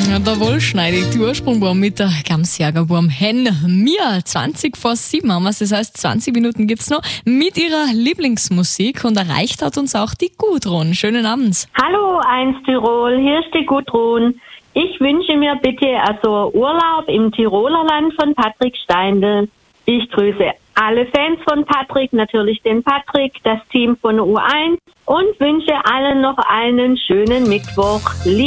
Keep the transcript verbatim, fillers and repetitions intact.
Ja, der Wollschneidig, die Ursprungbaum mit der Gamsjägerwurm Hen. Mir, zwanzig vor sieben haben wir es, das heißt zwanzig Minuten gibt's noch, mit ihrer Lieblingsmusik und erreicht hat uns auch die Gudrun. Schönen Abend. Hallo, eins Tirol, hier ist die Gudrun. Ich wünsche mir bitte also Urlaub im Tiroler Land von Patrick Steindl. Ich grüße alle Fans von Patrick, natürlich den Patrick, das Team von U eins und wünsche allen noch einen schönen Mittwoch.